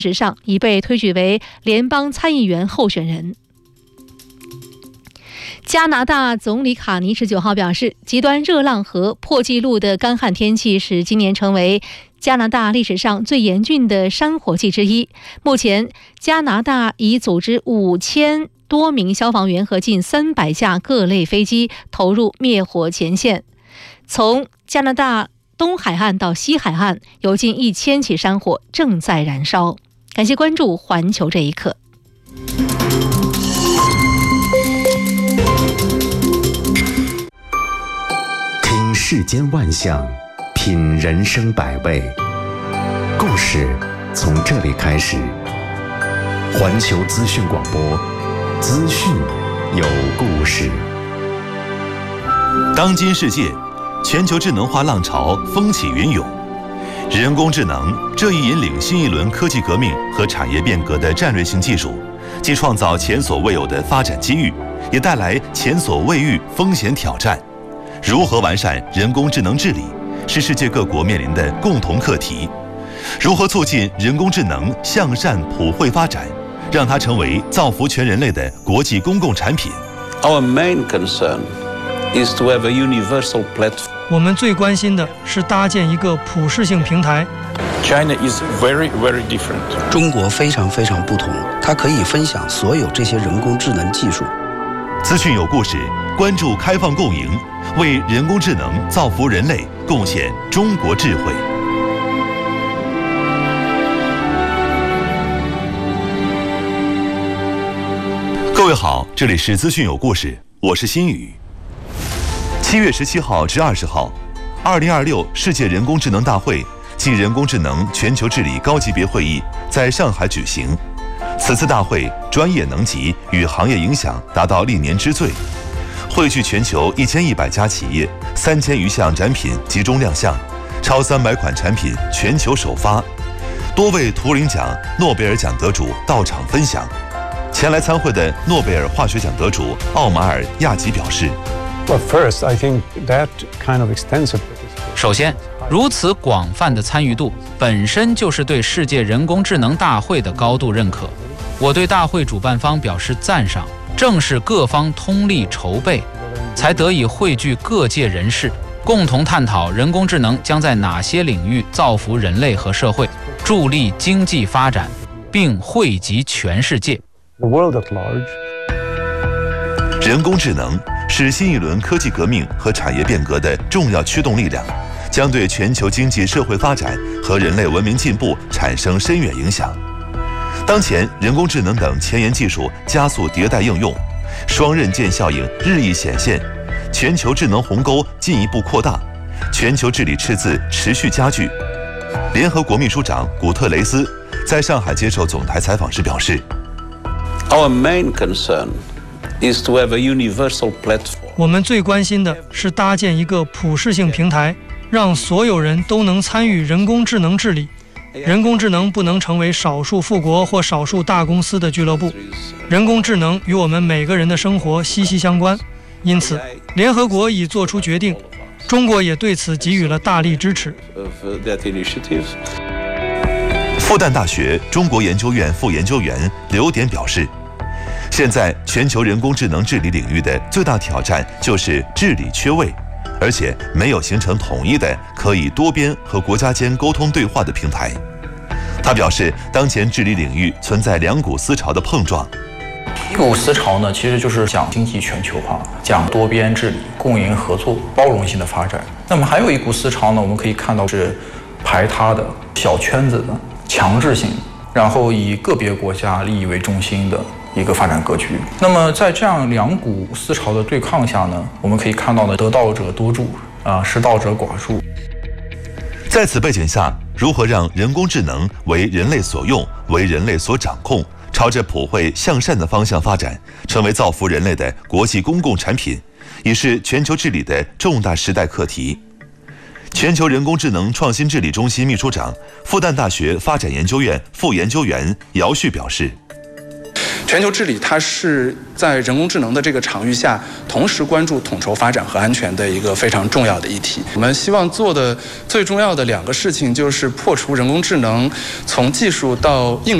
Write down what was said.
史上已被推举为联邦参议员候选人。加拿大总理卡尼19号表示，极端热浪和破纪录的干旱天气使今年成为加拿大历史上最严峻的山火季之一。目前，加拿大已组织5000多名消防员和近300架各类飞机投入灭火前线。从加拿大东海岸到西海岸，有近1000起山火正在燃烧。感谢关注环球这一刻。 听世间万象，品人生百味，故事从这里开始。环球资讯广播，资讯有故事。 当今世界，全球智能化浪潮风起云涌，人工智能这一引领新一轮科技革命和产业变革的战略性技术，既创造前所未有的发展机遇，也带来前所未遇风险挑战。如何完善人工智能治理，是世界各国面临的共同课题。如何促进人工智能向善普惠发展，让它成为造福全人类的国际公共产品。 Our main concern is to have a universal platform. 我们最关心的是搭建一个普适性平台。 China is very, very different. 中国非常非常不同，它可以分享所有这些人工智能技术。 资讯有故事，关注开放共赢，为人工智能造福人类贡献中国智慧。各位好，这里是资讯有故事，我是新宇。7月17号至20号，2026世界人工智能大会暨人工智能全球治理高级别会议在上海举行。此次大会专业能级与行业影响达到历年之最，汇聚全球1100家企业，3000余项展品集中亮相，超300款产品全球首发，多位图灵奖、诺贝尔奖得主到场分享。前来参会的诺贝尔化学奖得主奥马尔·亚吉表示， 首先，如此广泛的参与度本身就是对世界人工智能大会的高度认可。我对大会主办方表示赞赏，正是各方通力筹备，才得以汇聚各界人士，共同探讨人工智能将在哪些领域造福人类和社会，助力经济发展，并惠及全世界。 人工智能是新一轮科技革命和产业变革的重要驱动力量，将对全球经济社会发展和人类文明进步产生深远影响。当前，人工智能等前沿技术加速迭代应用，双刃剑效应日益显现，全球智能鸿沟进一步扩大，全球治理赤字持续加剧。联合国秘书长古特雷斯在上海接受总台采访时表示， Our main concern is to have a universal platform. 我们最关心的是搭建一个普适性平台，让所有人都能参与人工智能治理。人工智能不能成为少数富国或少数大公司的俱乐部，人工智能与我们每个人的生活息息相关。因此，联合国已做出决定，中国也对此给予了大力支持。 复旦大学中国研究院副研究员刘典表示，现在全球人工智能治理领域的最大挑战就是治理缺位，而且没有形成统一的可以多边和国家间沟通对话的平台。他表示，当前治理领域存在两股思潮的碰撞。 一股思潮呢，其实就是讲经济全球化，讲多边治理、共赢合作、包容性的发展。那么还有一股思潮呢，我们可以看到是排他的、小圈子的、强制性，然后以个别国家利益为中心的一个发展格局。那么在这样两股思潮的对抗下呢，我们可以看到呢，得道者多助，失道者寡数。 在此背景下，如何让人工智能为人类所用、为人类所掌控，朝着普惠向善的方向发展，成为造福人类的国际公共产品，已是全球治理的重大时代课题。全球人工智能创新治理中心秘书长、复旦大学发展研究院副研究员姚旭表示， 全球治理它是在人工智能的这个场域下，同时关注统筹发展和安全的一个非常重要的议题。我们希望做的最重要的2个事情，就是破除人工智能从技术到应用